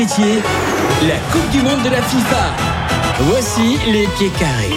La Coupe du Monde de la FIFA. Voici les pieds carrés.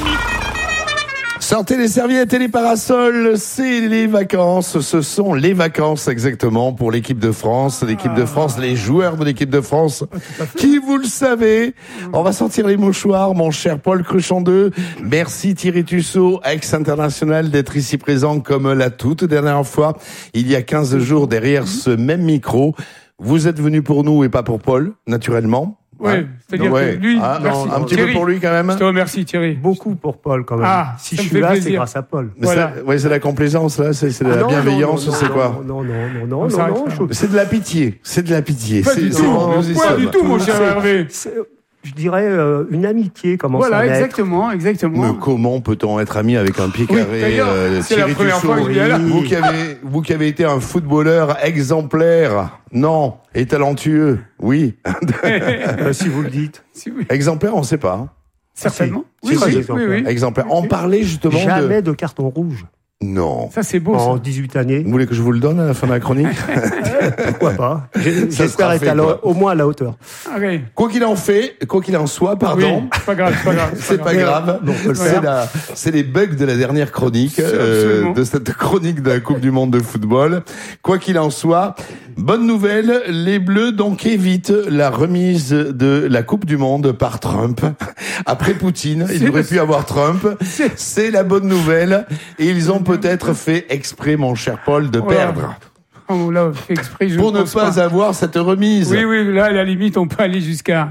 Sortez les serviettes et les parasols, c'est les vacances, ce sont les vacances exactement pour l'équipe de France, les joueurs de l'équipe de France, qui vous le savez, on va sortir les mouchoirs, mon cher Paul Cruchon-II. Merci Thierry Tussaud, ex-international, d'être ici présent comme la toute dernière fois, il y a 15 jours derrière ce même micro. Vous êtes venu pour nous et pas pour Paul, naturellement. Oui, c'est-à-dire que lui, merci. Un petit peu pour lui quand même. Je te remercie Thierry. Beaucoup pour Paul quand même. Si je suis là, c'est grâce à Paul. Voilà. C'est la complaisance là, c'est de la bienveillance, c'est quoi? Non, c'est de la pitié, Pas du tout, mon cher Hervé. Je dirais une amitié, comment ça Voilà, exactement. Mais comment peut-on être ami avec un pied carré? C'est la première fois que je viens là. Vous qui avez été un footballeur exemplaire, non, et talentueux, oui. Si vous le dites. Exemplaire, on ne sait pas. Certainement. Oui. Exemplaire. On parlait justement jamais de carton rouge. Non. Ça, c'est beau, en 18 années. Vous voulez que je vous le donne à la fin de la chronique? Pourquoi pas? J'espère être au moins à la hauteur. Okay. Quoi qu'il en soit, pardon. Oui, c'est pas grave. C'est pas grave. C'est les bugs de la dernière chronique, de cette chronique de la Coupe du Monde de football. Quoi qu'il en soit, bonne nouvelle, les Bleus donc évitent la remise de la Coupe du Monde par Trump. Après Poutine, il aurait pu avoir Trump. C'est la bonne nouvelle. Et ils ont peut-être fait exprès, mon cher Paul, de perdre. On l'a fait exprès, pour ne pas avoir cette remise. Oui, là, à la limite, on peut aller jusqu'à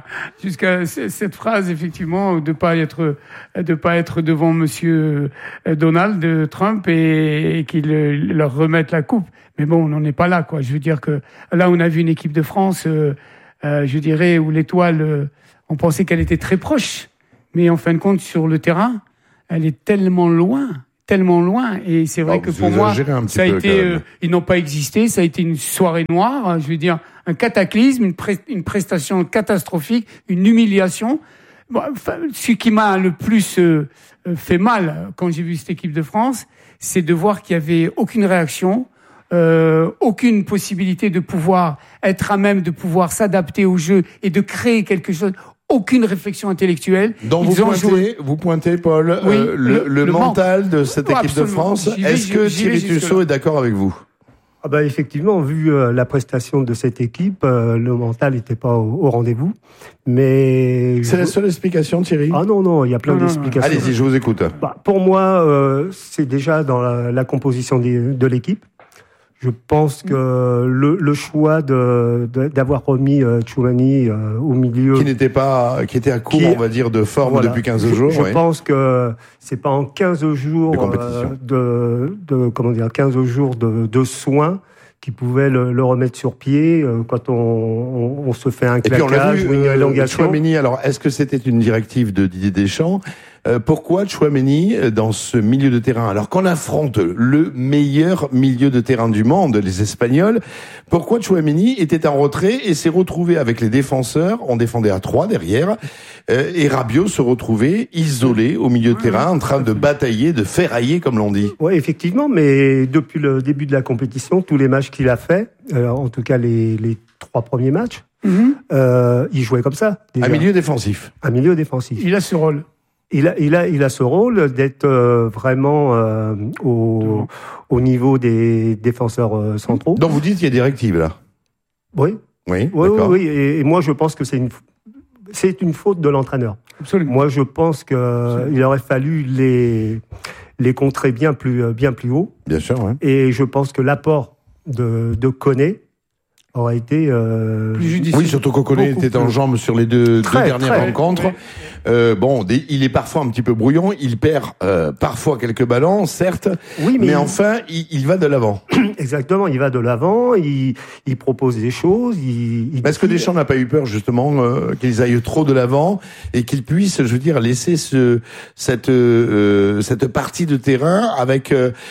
cette phrase, effectivement, de pas être devant monsieur Donald Trump et qu'il leur remette la coupe. Mais bon, on n'en est pas là, quoi. Je veux dire que là, on a vu une équipe de France, je dirais, où l'étoile, on pensait qu'elle était très proche. Mais en fin de compte, sur le terrain, elle est tellement loin, et c'est vrai que pour moi, ça a été, ils n'ont pas existé, ça a été une soirée noire, je veux dire, un cataclysme, une prestation catastrophique, une humiliation. Bon, ce qui m'a le plus fait mal quand j'ai vu cette équipe de France, c'est de voir qu'il y avait aucune réaction, aucune possibilité de pouvoir être à même de pouvoir s'adapter au jeu et de créer quelque chose. Aucune réflexion intellectuelle. Donc vous pointez, Paul, le mental de cette équipe de France. Est-ce que Thierry Tussaud est d'accord avec vous? Effectivement, vu la prestation de cette équipe, le mental n'était pas au rendez-vous. Mais c'est la seule explication, Thierry? Non, il y a plein d'explications. Allez-y, je vous écoute. Pour moi, c'est déjà dans la composition de l'équipe. Je pense que le choix d'avoir remis Tchouameni au milieu, qui était à court, on va dire, de forme depuis 15 jours. Je pense que c'est pas en 15 jours de soins qui pouvait le remettre sur pied quand on se fait un claquage ou une élongation. Tchouameni, alors est-ce que c'était une directive de Didier Deschamps? Pourquoi Tchouameni dans ce milieu de terrain, alors qu'on affronte le meilleur milieu de terrain du monde, les Espagnols, pourquoi Tchouameni était en retrait et s'est retrouvé avec les défenseurs, on défendait à 3 derrière, et Rabiot se retrouvait isolé au milieu de terrain, en train de batailler, de ferrailler comme l'on dit. Oui, effectivement, mais depuis le début de la compétition, tous les matchs qu'il a fait, en tout cas les 3 premiers matchs, il jouait comme ça. Déjà. Un milieu défensif. Il a ce rôle. Il a ce rôle d'être vraiment au niveau des défenseurs centraux. Donc vous dites qu'il y a des directives là. Oui. Et moi je pense que c'est une faute de l'entraîneur. Absolument. Moi je pense que il aurait fallu les contrer bien plus haut. Bien sûr. Ouais. Et je pense que l'apport de Koné aurait été plus judicieux. Oui, surtout qu'Okoné était en jambes sur les deux dernières rencontres. Il est parfois un petit peu brouillon, il perd parfois quelques ballons, certes, mais enfin, il va de l'avant. Exactement, il va de l'avant, il propose des choses. Est-ce que Deschamps n'a pas eu peur justement qu'ils aillent trop de l'avant et qu'ils puissent, je veux dire, laisser cette partie de terrain avec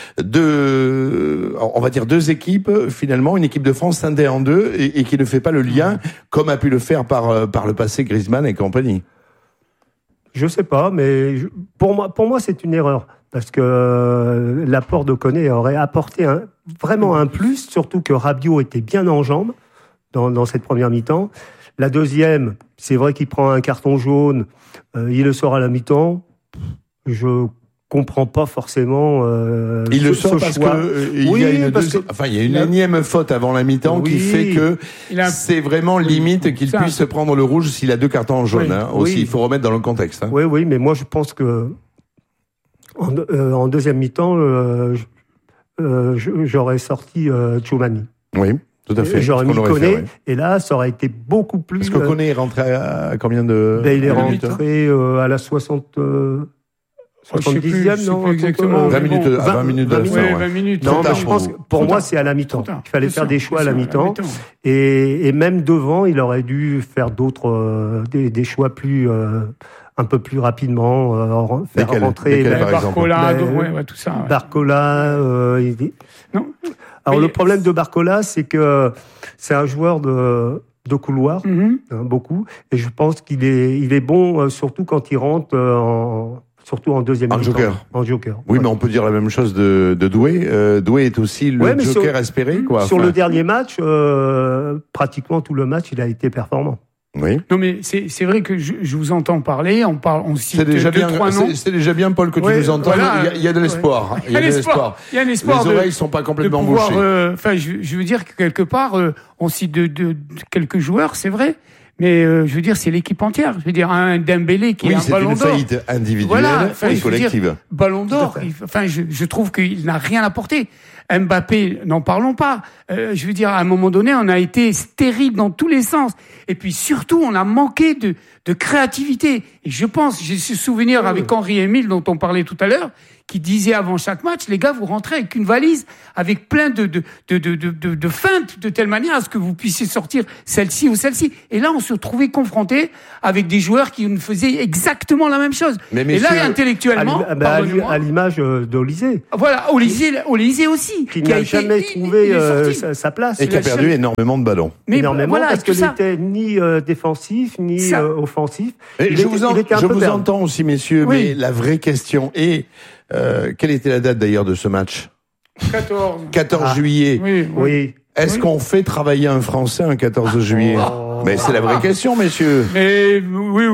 deux équipes finalement, une équipe de France scindée en deux et qui ne fait pas le lien comme a pu le faire par le passé Griezmann et compagnie? Je sais pas, mais pour moi c'est une erreur parce que l'apport de Koné aurait apporté vraiment un plus, surtout que Rabiot était bien en jambes dans cette première mi-temps. La deuxième, c'est vrai qu'il prend un carton jaune, il le sort à la mi-temps. Je comprends pas forcément il le sort ce parce choix. que il y a une énième faute avant la mi-temps qui fait que c'est vraiment limite qu'il puisse prendre le rouge s'il a 2 cartons jaunes. Aussi, il faut remettre dans le contexte. Oui, mais moi je pense que en deuxième mi-temps, j'aurais sorti Tchouameni. Oui. Tout à fait. J'aurais mis Koné, et là, ça aurait été beaucoup plus... Parce que Koné est rentré à combien de... il est rentré à la 70e, non, exactement. 20 minutes de la fin. 20 minutes. Non, mais je pense que pour moi, c'est à la mi-temps. Il fallait faire des choix à la mi-temps. Et même devant, il aurait dû faire d'autres, des choix plus... un peu plus rapidement, faire rentrer Barcola, tout ça. Barcola, non. Alors le problème de Barcola, c'est que c'est un joueur de couloir, beaucoup, et je pense qu'il est bon, surtout quand il rentre surtout en deuxième mi-temps. En joker. Oui, mais on peut dire la même chose de Doué. Doué est aussi le joker espéré, quoi. Sur le dernier match, pratiquement tout le match, il a été performant. Oui. Non, mais c'est vrai que je vous entends parler, on cite c'est déjà 2-3 noms. C'est déjà bien, Paul, que tu nous entends. Voilà, il y a de l'espoir. Il y a de l'espoir. Il y a un espoir. Les oreilles sont pas complètement bouchées. Enfin, je veux dire que quelque part, on cite de quelques joueurs, c'est vrai. Mais je veux dire, c'est l'équipe entière. Je veux dire, un Dembélé qui est un ballon d'or. C'est une faillite individuelle et collective. Ballon d'or. Je trouve qu'il n'a rien apporté. Mbappé, n'en parlons pas. Je veux dire, à un moment donné, on a été stérile dans tous les sens. Et puis surtout, on a manqué de créativité. Et je pense, j'ai ce souvenir avec Henri-Émile dont on parlait tout à l'heure, qui disait avant chaque match, les gars, vous rentrez avec une valise avec plein de feintes de telle manière à ce que vous puissiez sortir celle-ci ou celle-ci. Et là, on se trouvait confronté avec des joueurs qui nous faisaient exactement la même chose. Mais et là, intellectuellement, à l'image d'Olysée. Voilà, Olysée aussi. Qui n'a jamais trouvé sa place. Et qui a perdu énormément de ballons. Mais énormément, parce qu'il n'était ni défensif, ni offensif. Je vous entends aussi, messieurs, mais la vraie question est, quelle était la date d'ailleurs de ce match? 14 juillet. Oui. Est-ce qu'on fait travailler un Français un 14 juillet? Mais c'est la vraie question, messieurs. Mais oui,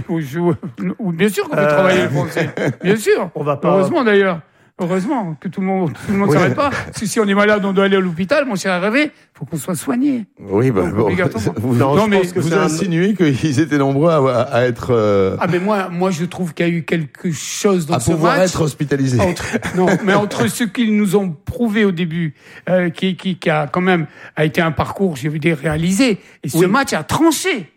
bien sûr qu'on fait travailler le Français. Bien sûr. On va pas. Heureusement d'ailleurs. Heureusement que tout le monde s'arrête pas. Parce que si on est malade, on doit aller à l'hôpital, mon cher Hervé, faut qu'on soit soigné. Oui, bon. Vous insinuez qu'ils étaient nombreux à être... Ah, mais moi, je trouve qu'il y a eu quelque chose dans ce match. À pouvoir être hospitalisé. Entre ce qu'ils nous ont prouvé au début, qui a quand même, a été un parcours, je veux dire, réalisé. Et ce match a tranché.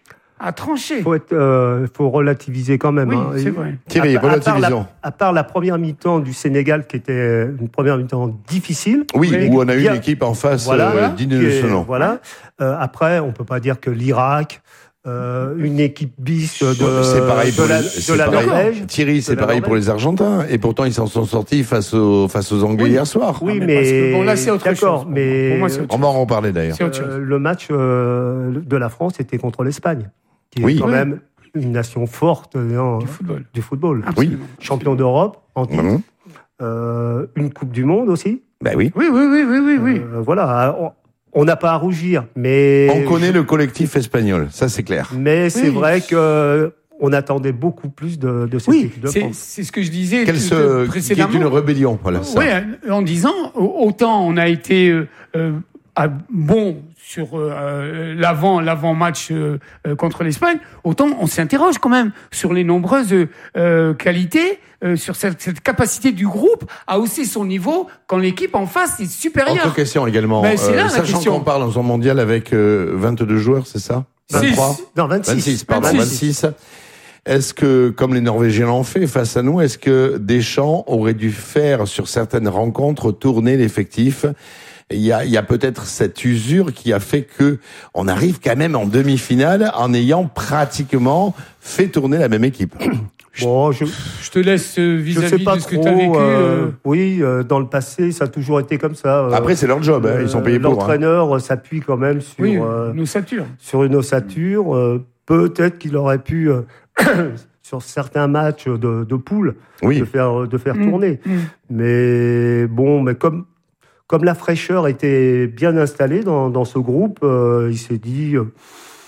Faut relativiser quand même. Oui, c'est vrai. Thierry, relativisons. À part la première mi-temps du Sénégal, qui était une première mi-temps difficile. Oui, où on a eu une équipe en face digne de ce nom. Voilà. Après, on peut pas dire que l'Irak, une équipe bis de la Norvège. Thierry, c'est pareil pour les Argentins. Et pourtant, ils s'en sont sortis face aux Anglais hier soir. Oui, mais là, c'est autre chose. Mais pour moi, on va en reparler d'ailleurs. Le match de la France était contre l'Espagne, qui est quand même une nation forte du football. Oui. Champion d'Europe en titre. Une Coupe du Monde aussi. Ben oui. Oui. Voilà. On n'a pas à rougir, mais... On connaît le collectif espagnol, ça c'est clair. Mais c'est vrai que on attendait beaucoup plus de cette équipe de France. C'est ce que je disais précédemment. Qui est une rébellion, voilà. Oui, en disant, autant on a été bon sur l'avant-match contre l'Espagne, autant on s'interroge quand même sur les nombreuses qualités, sur cette capacité du groupe à hausser son niveau quand l'équipe en face est supérieure. Autre question également. C'est là la sachant question. qu'on parle en zone mondiale avec 22 joueurs, c'est ça? 23? Non, 26. 26. Est-ce que, comme les Norvégiens l'ont fait face à nous, est-ce que Deschamps aurait dû faire sur certaines rencontres tourner l'effectif? Il y a peut-être cette usure qui a fait que on arrive quand même en demi-finale en ayant pratiquement fait tourner la même équipe. Bon, je te laisse vis-à-vis de ce que tu as vécu. Oui, dans le passé, ça a toujours été comme ça. Après, c'est leur job, ils sont payés pour. L'entraîneur s'appuie quand même sur une ossature. Peut-être qu'il aurait pu, sur certains matchs de poule, de faire tourner. Mais bon, mais comme la fraîcheur était bien installée dans ce groupe, il s'est dit...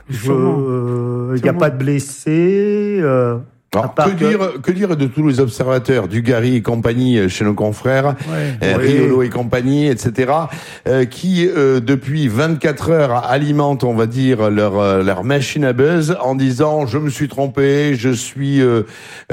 Il n'y a pas de blessés. Alors, que dire de tous les observateurs, Dugarry et compagnie chez nos confrères, Riolo et compagnie, etc., qui depuis 24 heures alimentent, on va dire, leur machine à buzz en disant je me suis trompé, j'ai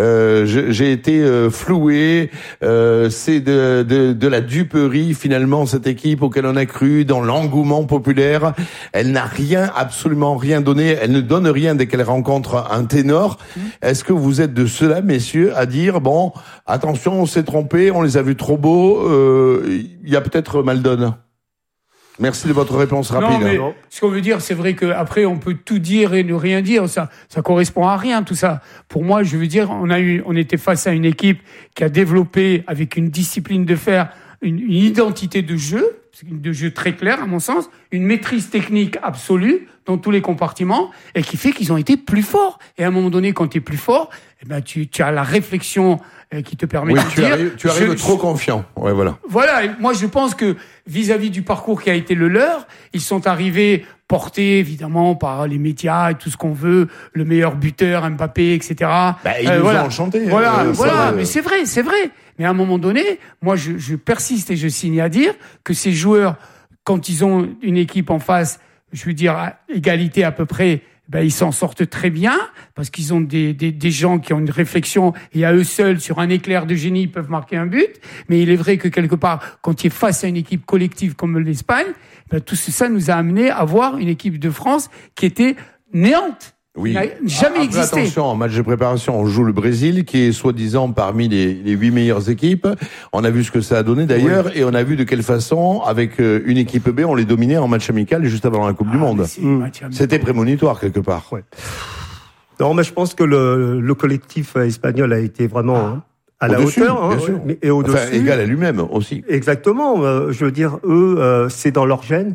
été floué, c'est de la duperie finalement cette équipe auquel on a cru dans l'engouement populaire. Elle n'a absolument rien donné, elle ne donne rien dès qu'elle rencontre un ténor. Est-ce que vous êtes de ceux-là, messieurs, à dire bon, attention, on s'est trompé, on les a vus trop beaux, il y a peut-être mal donne. Merci de votre réponse rapide. Non, mais ce qu'on veut dire, c'est vrai qu'après, on peut tout dire et ne rien dire. Ça correspond à rien, tout ça. Pour moi, je veux dire, on était face à une équipe qui a développé, avec une discipline de fer, une identité de jeu très claire, à mon sens, une maîtrise technique absolue dans tous les compartiments, et qui fait qu'ils ont été plus forts. Et à un moment donné, quand tu es plus fort, eh ben, tu as la réflexion qui te permet de dire... Tu arrives trop confiant. Ouais, voilà. Voilà. Et moi, je pense que vis-à-vis du parcours qui a été le leur, ils sont arrivés portés, évidemment, par les médias et tout ce qu'on veut, le meilleur buteur, Mbappé, etc. Ils nous ont enchantés. Voilà, mais c'est vrai. Mais à un moment donné, moi, je persiste et je signe à dire que ces joueurs, quand ils ont une équipe en face, je veux dire, à égalité à peu près, ils s'en sortent très bien, parce qu'ils ont des gens qui ont une réflexion, et à eux seuls, sur un éclair de génie, ils peuvent marquer un but. Mais il est vrai que quelque part, quand tu es face à une équipe collective comme l'Espagne, tout ça nous a amené à voir une équipe de France qui était néante. Oui. N'a jamais existé. Attention, en match de préparation, on joue le Brésil, qui est soi-disant parmi les 8 meilleures équipes. On a vu ce que ça a donné d'ailleurs, et on a vu de quelle façon, avec une équipe B, on les dominait en match amical juste avant la Coupe du Monde. C'était prémonitoire quelque part. Ouais. Non, mais je pense que le collectif espagnol a été vraiment à la hauteur, et au-dessus. Enfin, égal à lui-même aussi. Exactement. Je veux dire, eux, c'est dans leur gène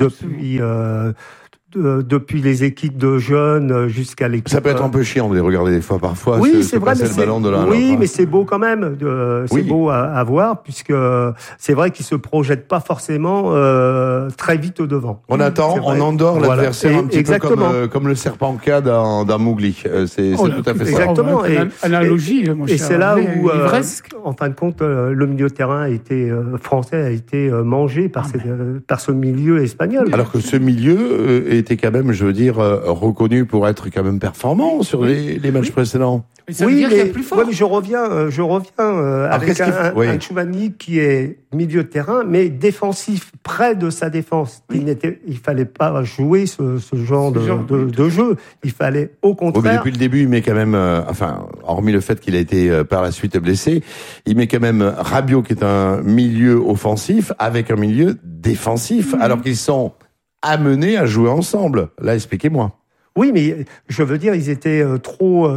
depuis les équipes de jeunes jusqu'à l'équipe. Ça peut être un peu chiant de les regarder des fois, parfois. Oui, c'est vrai, mais le ballon de l'un mais c'est beau quand même. C'est beau à voir, puisque c'est vrai qu'ils se projettent pas forcément très vite au devant. On attend, on endort l'adversaire un petit peu comme le serpent K dans Mowgli. C'est tout à fait ça. Exactement. Analogie, et c'est là où, en fin de compte, le milieu de terrain français a été mangé par ce milieu espagnol. Alors que ce milieu était quand même, je veux dire, reconnu pour être quand même performant sur les matchs précédents. Mais ça veut dire qu'il y a plus fort. Mais je reviens avec un Tchouameni qui est milieu de terrain, mais défensif, près de sa défense. Il fallait pas jouer ce genre de jeu. Il fallait au contraire. Mais depuis le début, il met quand même, hormis le fait qu'il a été par la suite blessé, il met quand même Rabiot qui est un milieu offensif avec un milieu défensif, alors qu'ils sont amenés à jouer ensemble. Là, expliquez-moi. Oui, mais je veux dire, ils étaient trop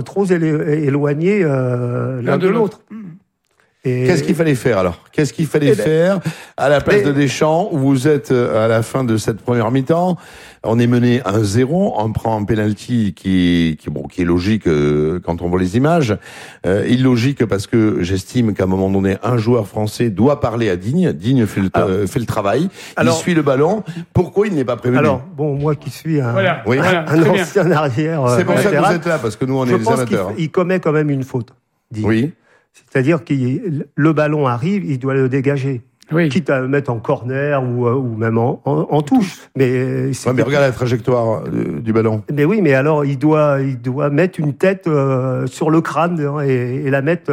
éloignés l'un de l'autre. Et... Qu'est-ce qu'il fallait faire alors ? Qu'est-ce qu'il fallait faire à la place de Deschamps, où vous êtes à la fin de cette première mi-temps ? On est mené 1-0, on prend un penalty qui est logique quand on voit les images. Illogique parce que j'estime qu'à un moment donné, un joueur français doit parler à Digne. Digne fait le travail. Il suit le ballon. Pourquoi il n'est pas prévenu ? Alors, moi qui suis un ancien arrière. C'est pour ça que vous êtes là, parce que nous on est des amateurs. Il commet quand même une faute. Digne. Oui. C'est-à-dire que le ballon arrive, il doit le dégager. Oui. Quitte à le mettre en corner ou même en touche. Mais regarde la trajectoire du ballon. Mais oui, mais alors il doit mettre une tête sur le crâne et la mettre.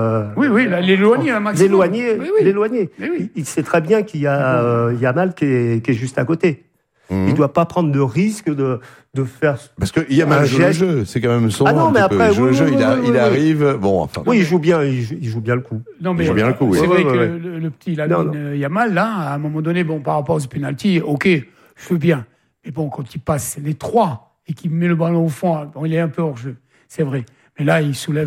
L'éloigner un maximum. L'éloigner. Il sait très bien qu'il y a Yamal qui est juste à côté. Il doit pas prendre de risque de faire. Parce que Yamal joue le jeu, c'est quand même son. Ah non, mais après, il joue le jeu, il arrive. Bon, enfin. Oui, il joue bien le coup. Non, mais il joue bien le coup. C'est vrai que le petit Yamal là, à un moment donné, par rapport au penalty, ok, je veux bien. Mais bon, quand il passe les trois et qu'il met le ballon au fond, il est un peu hors jeu, c'est vrai. Mais là,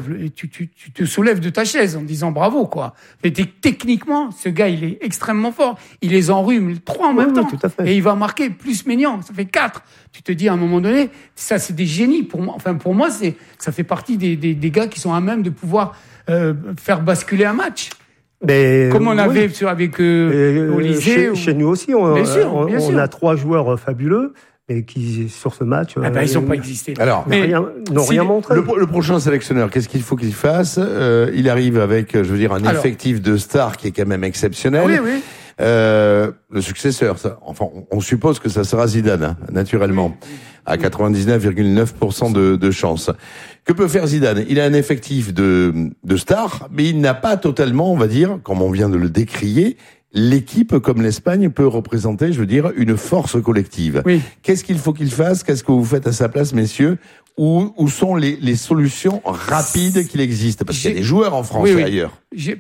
tu te soulèves de ta chaise en disant bravo, quoi. Mais techniquement, ce gars, il est extrêmement fort. Il les enrhume, les trois en même temps. Tout à fait. Et il va marquer plus Maignan. Ça fait 4. Tu te dis, à un moment donné, ça, c'est des génies. Pour moi, ça fait partie des gars qui sont à même de pouvoir, faire basculer un match. Mais comme on avait avec Olysée. Chez nous aussi, on a 3 joueurs fabuleux. mais qui sur ce match ils n'ont pas existé. Alors, n'ont rien montré. Le prochain sélectionneur, qu'est-ce qu'il faut qu'il fasse? Il arrive avec, effectif de stars qui est quand même exceptionnel. Oui. Le successeur, ça, enfin, on suppose que ça sera Zidane, naturellement, à 99,9% de chance. Que peut faire Zidane? Il a un effectif de stars, mais il n'a pas totalement, on va dire, comme on vient de le décrier, l'équipe comme l'Espagne peut représenter, une force collective. Oui. Qu'est-ce qu'il faut qu'il fasse? Qu'est-ce que vous faites à sa place, messieurs? Où sont les solutions rapides qu'il existe? Parce qu'il y a des joueurs en France et ailleurs.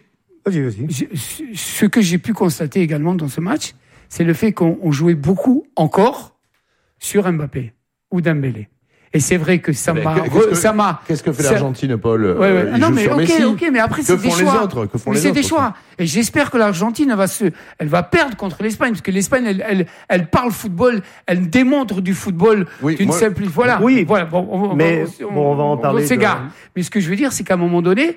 Ce que j'ai pu constater également dans ce match, c'est le fait qu'on jouait beaucoup encore sur Mbappé ou Dembélé. Et c'est vrai que ça m'a. Qu'est-ce que fait l'Argentine, Paul? Mais après c'est des choix. C'est des choix. Et j'espère que l'Argentine elle va perdre contre l'Espagne, parce que l'Espagne elle parle football, elle démontre du football d'une simple. Voilà. Oui. Voilà. Bon, on va en parler. On s'égare. Mais ce que je veux dire, c'est qu'à un moment donné,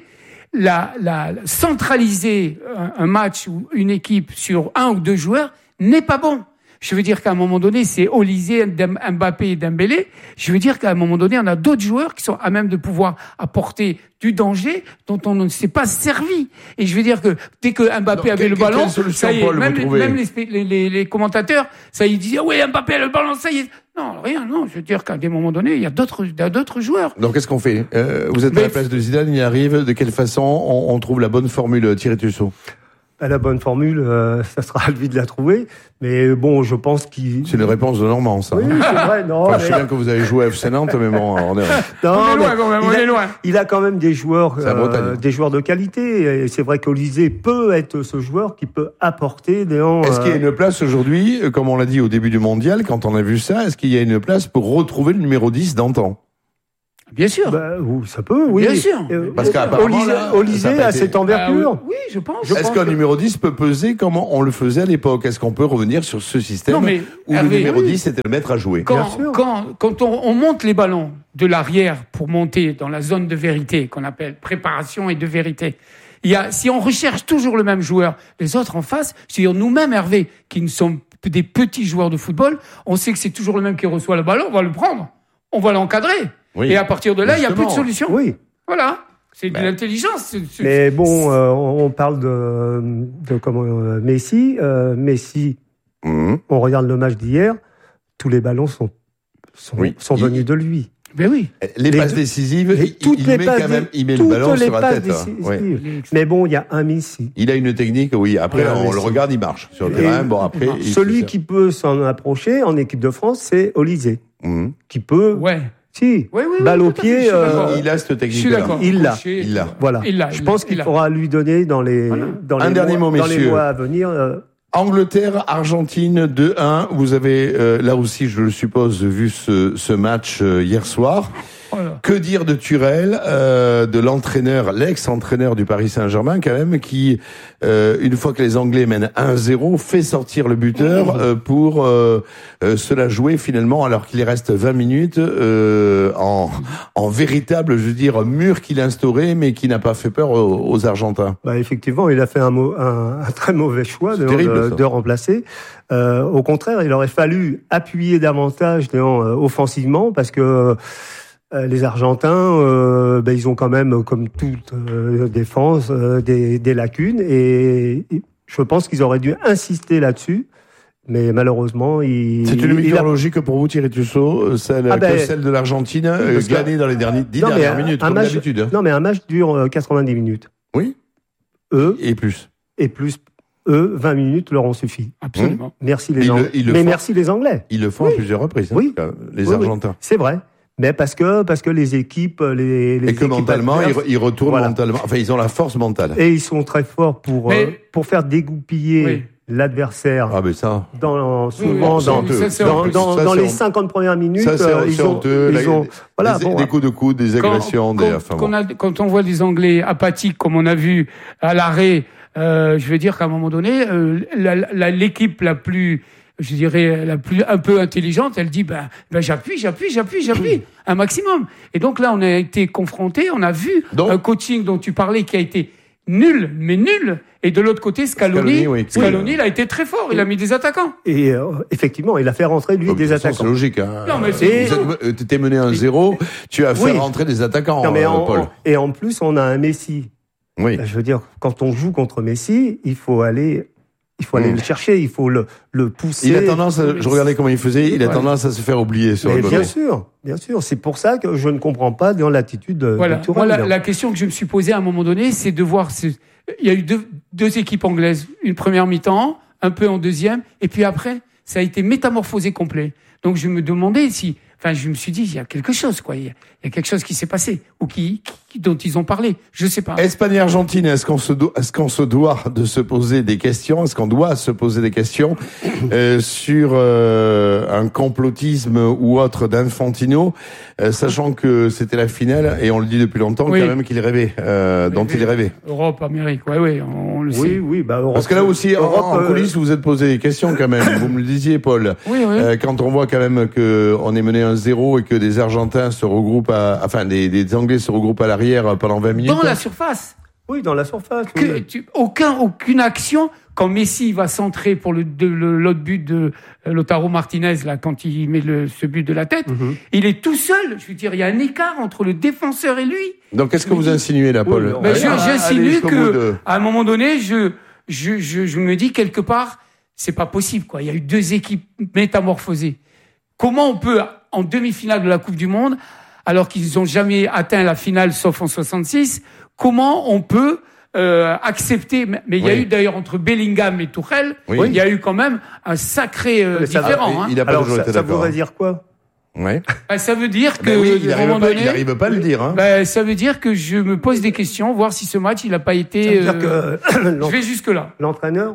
centraliser un match ou une équipe sur un ou deux joueurs n'est pas bon. Je veux dire qu'à un moment donné, c'est Olysée, Mbappé et Dembélé. Je veux dire qu'à un moment donné, on a d'autres joueurs qui sont à même de pouvoir apporter du danger dont on ne s'est pas servi. Et je veux dire que dès que Mbappé avait le ballon, ça y est, même les commentateurs, ça y disaient, oui, Mbappé a le ballon, ça y est. Non, rien, non. Je veux dire qu'à des moments donnés, il y a d'autres joueurs. Donc, qu'est-ce qu'on fait? Vous êtes à la place de Zidane, il arrive. De quelle façon on trouve la bonne formule, Thierry Tussaud? La bonne formule, ça sera à lui de la trouver. Mais bon, je pense qu'il... C'est une réponse de Normand, ça. Oui, c'est vrai. Non, je sais bien que vous avez joué à FC Nantes, mais bon, on est loin. Il a quand même des joueurs de qualité. Et c'est vrai qu'Olysée peut être ce joueur qui peut apporter des... Est-ce qu'il y a une place aujourd'hui, comme on l'a dit au début du mondial, quand on a vu ça, est-ce qu'il y a une place pour retrouver le numéro 10 d'antan? Bien sûr. Ça peut, oui. Bien sûr. Parce qu'apparemment, Olysée a cette envergure. Oui, je pense. Est-ce qu'un numéro 10 peut peser comme on le faisait à l'époque? Est-ce qu'on peut revenir sur ce système où le numéro 10 était le maître à jouer? Quand on monte les ballons de l'arrière pour monter dans la zone de vérité, qu'on appelle préparation et de vérité, si on recherche toujours le même joueur, les autres en face, c'est-à-dire nous-mêmes, Hervé, qui ne sommes des petits joueurs de football, on sait que c'est toujours le même qui reçoit le ballon, on va le prendre, on va l'encadrer. Oui, et à partir de là, il n'y a plus de solution. Oui. Voilà. C'est de l'intelligence. Mais bon, on parle de Messi. Messi, on regarde le match d'hier, tous les ballons sont venus de lui. Ben oui. Les passes décisives, il met le ballon sur la tête. Mais bon, il y a un Messi. Il a une technique, oui. Après, on le regarde, il marche sur le terrain. Bon, après, celui qui peut s'en approcher en équipe de France, c'est Olysée. Qui peut... Ouais. Si, balle au pied, il a cette technique-là. Il l'a. Voilà. Je pense qu'il faudra lui donner dans les mois à venir. Angleterre, Argentine 2-1. Vous avez là aussi, je le suppose, vu ce match hier soir. Voilà. Que dire de Thuram, de l'entraîneur, l'ex-entraîneur du Paris Saint-Germain quand même, qui une fois que les Anglais mènent 1-0, fait sortir le buteur pour se la jouer finalement alors qu'il reste 20 minutes en véritable, mur qu'il a instauré mais qui n'a pas fait peur aux Argentins. Effectivement, il a fait un très mauvais choix de remplacer. Au contraire, il aurait fallu appuyer davantage offensivement parce que les Argentins, ils ont quand même, comme toute défense, des lacunes et je pense qu'ils auraient dû insister là-dessus. Mais malheureusement, c'est une victoire logique pour vous, Thierry Tussaud, celle de l'Argentine, gagnée dans les 10 dernières minutes, comme d'habitude. Non, mais un match dure 90 minutes. Oui. Et plus. 20 minutes leur ont suffi. Absolument. Merci les Anglais. Merci les Anglais. Ils le font à plusieurs reprises, les Argentins. Oui. C'est vrai. Mais parce que les équipes, et que mentalement, ils retournent mentalement. Enfin, ils ont la force mentale. Et ils sont très forts pour faire dégoupiller l'adversaire. Ah, mais ça. Dans les 50 premières minutes, ils ont des coups de coude, des agressions, quand on voit des Anglais apathiques, comme on a vu à l'arrêt, je veux dire qu'à un moment donné, l'équipe la plus un peu intelligente, elle dit j'appuie un maximum. Et donc là, on a été confronté, on a vu un coaching dont tu parlais qui a été nul, mais nul. Et de l'autre côté, Scaloni, il a été très fort. Il a mis des attaquants. Et effectivement, il a fait rentrer lui des attaquants. C'est logique. Hein. Non, mais t'étais mené 1-0, tu as fait rentrer des attaquants. Non, mais Paul. Et en plus, on a un Messi. Oui. Je veux dire, quand on joue contre Messi, il faut aller le chercher, il faut le pousser. Il a tendance, je regardais comment il faisait, il a tendance à se faire oublier sur le côté. Bien sûr. C'est pour ça que je ne comprends pas dans l'attitude de Tourelle. Moi, la question que je me suis posée à un moment donné, c'est de voir. Il y a eu deux équipes anglaises, une première mi-temps, un peu en deuxième, et puis après, ça a été métamorphosé complet. Donc je me demandais je me suis dit, il y a quelque chose, quoi. Il y a quelque chose qui s'est passé, ou dont ils ont parlé. Je sais pas. Espagne-Argentine, est-ce qu'on se doit de se poser des questions? Est-ce qu'on doit se poser des questions, sur, un complotisme ou autre d'Infantino, sachant que c'était la finale, et on le dit depuis longtemps, quand même qu'il rêvait, dont il rêvait. Europe, Amérique, on le sait. Oui, Europe. Parce que là aussi, en coulisses, vous vous êtes posé des questions quand même. Vous me le disiez, Paul. Oui. Quand on voit quand même que on est mené 1-0 et que des Argentins se regroupent des Anglais se regroupent à l'arrière pendant 20 minutes. Dans la surface. Oui, dans la surface. Aucune action. Quand Messi va centrer pour l'autre but de Lautaro Martinez, là, quand il met ce but de la tête, il est tout seul. Je veux dire, il y a un écart entre le défenseur et lui. Donc, qu'est-ce que vous insinuez là, Paul? J'insinue à un moment donné, je me dis quelque part, c'est pas possible, quoi. Il y a eu deux équipes métamorphosées. Comment on peut, en demi-finale de la Coupe du Monde, alors qu'ils n'ont jamais atteint la finale sauf en 66, comment on peut accepter, mais il y a eu d'ailleurs entre Bellingham et Tuchel, il y a eu quand même un sacré différent. Il a pas toujours été d'accord. Ça voudrait dire quoi? Ça veut dire que il n'arrive pas à le dire. Ça veut dire que je me pose des questions, voir si ce match il n'a pas été. Je vais jusque là. L'entraîneur.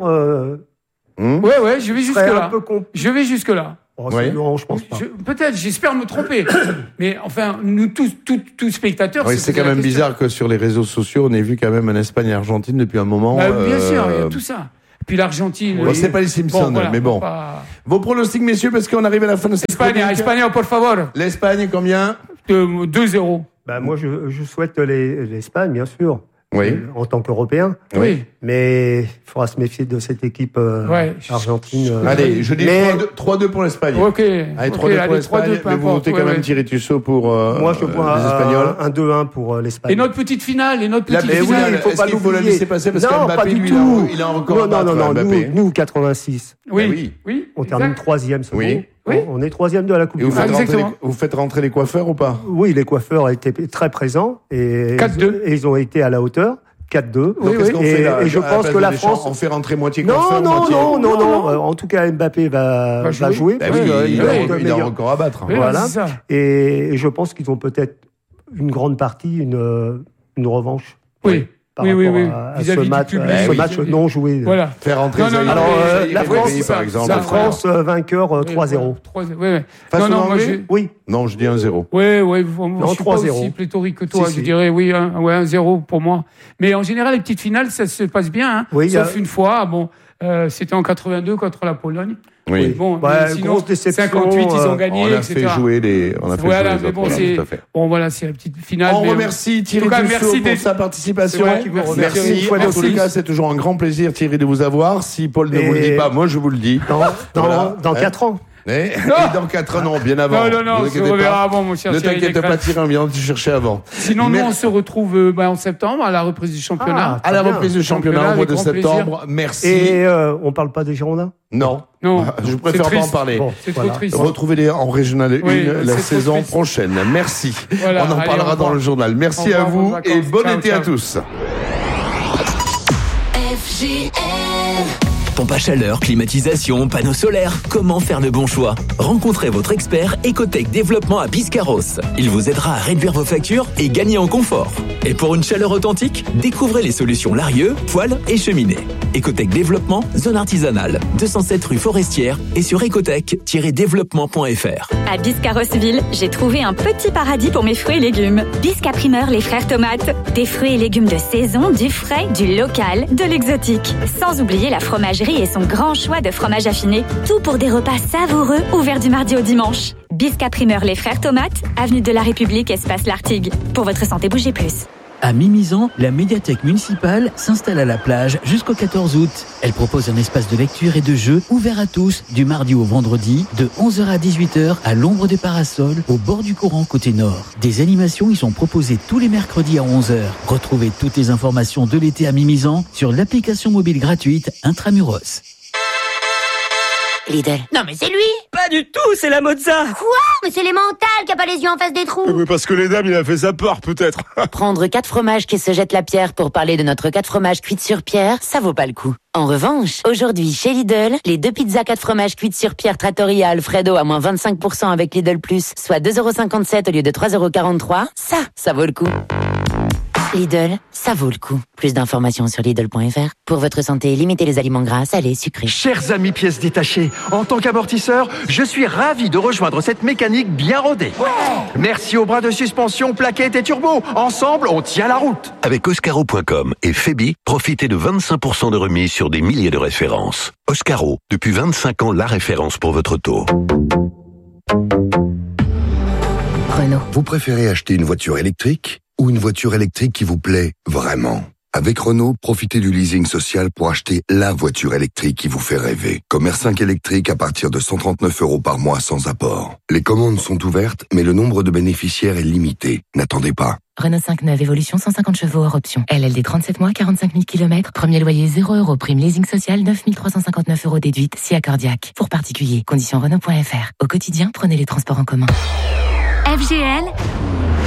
Je vais jusque là. Je vais jusque là. Non, je pense pas. Peut-être, j'espère me tromper. Mais enfin, nous tous spectateurs. Oui, c'est quand même bizarre que sur les réseaux sociaux, on ait vu quand même un Espagne-Argentine depuis un moment. Bien sûr, il y a tout ça. Puis l'Argentine. C'est pas les Simpsons, mais bon. Vos pronostics, messieurs, parce qu'on arrive à la fin de cette Espagne, por favor. L'Espagne, combien? 2-0. Moi, je souhaite l'Espagne, bien sûr. Oui. En tant qu'Européen. Oui. Mais il faudra se méfier de cette équipe argentine. Allez, je dis 3-2 pour l'Espagne. Ok. Allez, 3-2 pour l'Espagne. Mais vous votez quand même Thierry Tussaud pour moi, je vois les Espagnols. Un 2-1 pour l'Espagne. Et notre petite finale. Oui, il faut pas l'oublier. Il faut la laisser passer parce qu'Mbappé, lui, il a encore Non, nous, 86. Oui. On termine 3e, c'est bon. Oui. On est 3e de la Coupe du Monde. Vous faites rentrer les coiffeurs ou pas? Oui, les coiffeurs étaient très présents et 4-2. Et ils ont été à la hauteur. 4-2. Qu'est-ce qu'on fait là? Et je pense que la France. On fait rentrer moitié coiffeur, moitié. Non. En tout cas, Mbappé va jouer. Il a encore à battre. Voilà. Et je pense qu'ils ont peut-être une grande partie, une revanche. Oui. Par rapport à ce match non joué. Voilà. Faire rentrer la France, par exemple. La France vainqueur 3-0. Oui. Non, je dis 1-0. Oui. Je suis pas aussi pléthorique que toi. Je dirais 1-0 pour moi. Mais en général, les petites finales, ça se passe bien. Sauf une fois. C'était en 82 contre la Pologne. Oui. Bon, sinon, grosse déception. 58, ils ont gagné, on a etc. fait jouer les c'est la petite finale. On remercie Thierry Tussaud pour sa participation. Merci. En tous les cas, c'est toujours un grand plaisir, Thierry, de vous avoir. Si Paul ne vous le dit pas, moi, je vous le dis. Dans 4 ans. Et dans 4 ans, non, bien avant. Non, on se reverra avant, mon cher. Ne t'inquiète pas, Thierry, on vient te chercher avant. Sinon, nous, on se retrouve en septembre, à la reprise du championnat. À la reprise du championnat au mois de septembre. Merci. Et on parle pas des Girondins? Non. Je préfère pas en parler. C'est trop triste. Retrouvez-les en Régional 1 la saison prochaine. Merci. On en parlera dans le journal. Merci à vous et bon été à tous. Pompe à chaleur, climatisation, panneaux solaires, comment faire le bon choix? Rencontrez votre expert Ecotech Développement à Biscarrosse. Il vous aidera à réduire vos factures et gagner en confort. Et pour une chaleur authentique, découvrez les solutions Larieux, poêle et cheminée. Ecotech Développement, zone artisanale, 207 rue Forestière et sur ecotech-développement.fr. À Biscarrosseville, j'ai trouvé un petit paradis pour mes fruits et légumes. Bisca Primeur, les frères tomates. Des fruits et légumes de saison, du frais, du local, de l'exotique. Sans oublier la fromagerie et son grand choix de fromage affiné. Tout pour des repas savoureux, ouverts du mardi au dimanche. Bisca Primeur, les frères tomates, avenue de la République, espace Lartigue. Pour votre santé, bougez plus. À Mimizan, la médiathèque municipale s'installe à la plage jusqu'au 14 août. Elle propose un espace de lecture et de jeu ouvert à tous du mardi au vendredi de 11h à 18h à l'ombre des parasols au bord du courant côté nord. Des animations y sont proposées tous les mercredis à 11h. Retrouvez toutes les informations de l'été à Mimizan sur l'application mobile gratuite Intramuros. Lidl. Non mais c'est lui. Pas du tout, c'est la Mozza. Quoi? Mais c'est les mentales qui a pas les yeux en face des trous. Oui, parce que les dames, il a fait sa peur, peut-être. Prendre 4 fromages qui se jettent la pierre pour parler de notre 4 fromages cuites sur pierre, ça vaut pas le coup. En revanche, aujourd'hui chez Lidl, les 2 pizzas 4 fromages cuites sur pierre Trattoria Alfredo à moins 25% avec Lidl Plus, soit 2,57€ au lieu de 3,43€, ça vaut le coup. Lidl, ça vaut le coup. Plus d'informations sur Lidl.fr. Pour votre santé, limitez les aliments gras, salés, sucrés. Chers amis pièces détachées, en tant qu'amortisseur, je suis ravi de rejoindre cette mécanique bien rodée. Ouais. Merci aux bras de suspension, plaquettes et turbo. Ensemble, on tient la route. Avec Oscaro.com et Febi, profitez de 25% de remise sur des milliers de références. Oscaro, depuis 25 ans, la référence pour votre auto. Renault. Vous préférez acheter une voiture électrique ou une voiture électrique qui vous plaît vraiment? Avec Renault, profitez du leasing social pour acheter la voiture électrique qui vous fait rêver. Comme R5 électrique à partir de 139€ par mois sans apport. Les commandes sont ouvertes, mais le nombre de bénéficiaires est limité. N'attendez pas. Renault 5 neuve évolution 150 chevaux hors option. LLD 37 mois, 45 000 km. Premier loyer 0€. Prime leasing social 9 359€ déduite si accordiaque. Pour particuliers. Conditions Renault.fr. Au quotidien, prenez les transports en commun. FGL,